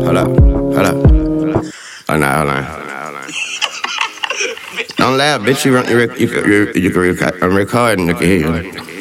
Hold up. Hold on. Don't laugh, bitch. I'm recording. I can hear you.